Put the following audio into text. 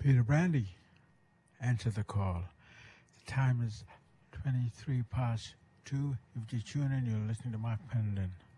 Peter Brandy, answer the call. The time is 23 past 2. If you tune in, you're listening to Mark Pendleton.